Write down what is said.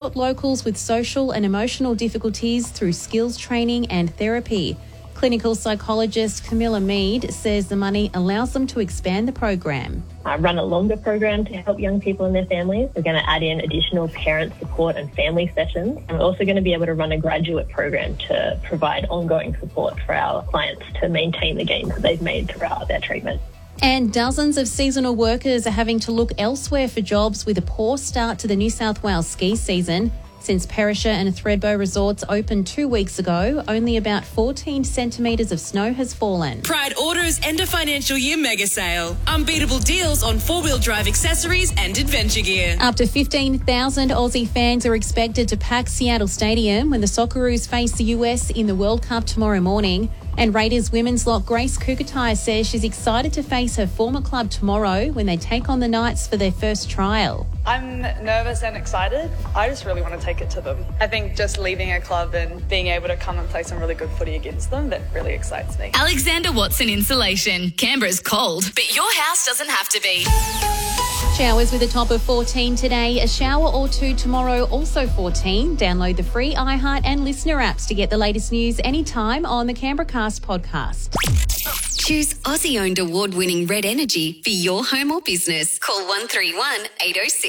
support locals with social and emotional difficulties through skills training and therapy. Clinical psychologist Camilla Mead says the money allows them to expand the program. I run a longer program to help young people and their families. We're going to add in additional parent support and family sessions. And we're also going to be able to run a graduate program to provide ongoing support for our clients to maintain the gains that they've made throughout their treatment. And dozens of seasonal workers are having to look elsewhere for jobs with a poor start to the New South Wales ski season. Since Perisher and Thredbo resorts opened 2 weeks ago, only about 14 centimetres of snow has fallen. Pride Auto's end of financial year mega sale. Unbeatable deals on four-wheel drive accessories and adventure gear. Up to 15,000 Aussie fans are expected to pack Seattle Stadium when the Socceroos face the US in the World Cup tomorrow morning. And Raiders women's lock Grace Kukatai says she's excited to face her former club tomorrow when they take on the Knights for their first trial. I'm nervous and excited. I just really want to take it to them. I think just leaving a club and being able to come and play some really good footy against them, that really excites me. Alexander Watson Insulation. Canberra's cold, but your house doesn't have to be. Showers with a top of 14 today, a shower or two tomorrow, also 14. Download the free iHeart and Listener apps to get the latest news anytime on the Canberra Cast podcast. Choose Aussie-owned award-winning Red Energy for your home or business. Call 131 806.